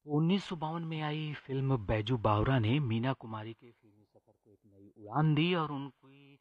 तो 1952 में आई फिल्म बैजू बावरा ने मीना कुमारी के फिल्मी सफर को एक नई उड़ान दी और उनकी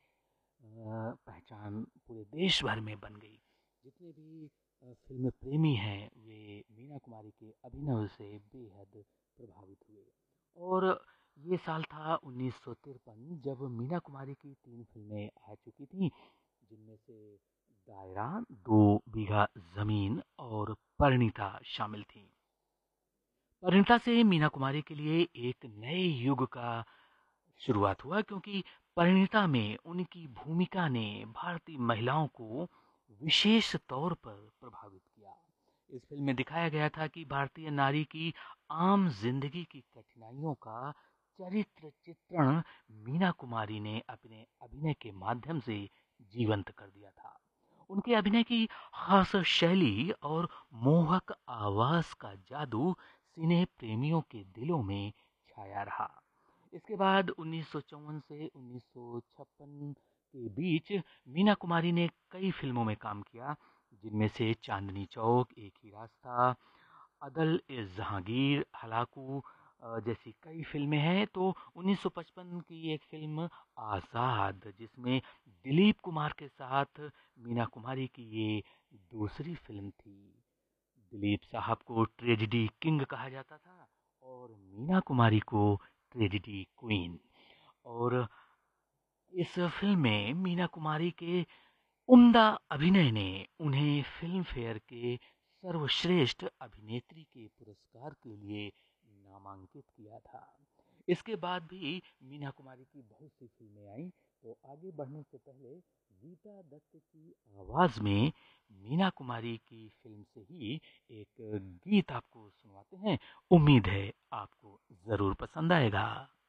पहचान पूरे देश भर में बन गई। जितने भी फिल्म प्रेमी हैं वे मीना कुमारी के अभिनय से बेहद प्रभावित हुए। और ये साल था 1953 जब मीना कुमारी की 3 फिल्में आ चुकी थीं, जिनमें से दायरा, 2 बीघा ज़मीन और परिणीता शामिल थीं। परिणीता से मीना कुमारी के लिए एक नए युग का शुरुआत हुआ, क्योंकि परिणीता में उनकी भूमिका ने भारतीय महिलाओं को विशेष तौर पर प्रभावित किया। इस फिल्म में दिखाया गया था कि भारतीय नारी की आम जिंदगी की कठिनाइयों का चरित्र चित्रण मीना कुमारी ने अपने अभिनय के माध्यम से जीवंत कर दिया था। उनके अभिनय की खास शैली और मोहक आवाज का जादू सिने प्रेमियों के दिलों में छाया रहा। इसके बाद 1954 से 1956 के बीच मीना कुमारी ने कई फिल्मों में काम किया, जिनमें से चांदनी चौक, एक ही रास्ता, अदल ए जहांगीर, हलाकू जैसी कई फिल्में हैं। तो 1955 की एक फिल्म आज़ाद, जिसमें दिलीप कुमार के साथ मीना कुमारी की ये दूसरी फिल्म थी। दिलीप साहब को ट्रेजेडी किंग कहा जाता था और मीना कुमारी को ट्रेजेडी क्वीन। और इस फिल्म में मीना कुमारी के उम्दा अभिनय ने उन्हें फिल्म फेयर के सर्वश्रेष्ठ अभिनेत्री के पुरस्कार के लिए नामांकित किया था। इसके बाद भी मीना कुमारी की बहुत सी फिल्में आईं। तो आगे बढ़ने से पहले गीता दत्त की आवाज में मीना कुमारी की फिल्म से ही एक गीत आपको सुनवाते हैं। उम्मीद है आपको जरूर पसंद आएगा।